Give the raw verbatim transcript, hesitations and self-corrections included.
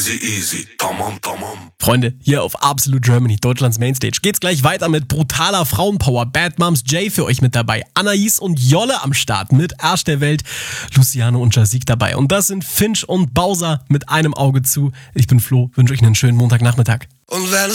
Easy, tamam, tamam. Freunde, hier auf Absolute Germany, Deutschlands Mainstage, geht's gleich weiter mit brutaler Frauenpower. Bad Moms J für euch mit dabei, Anais und Jolle am Start mit Arsch der Welt, Luciano und Jasik dabei. Und das sind Finch und Bowser mit einem Auge zu. Ich bin Flo, wünsche euch einen schönen Montagnachmittag. Und wenn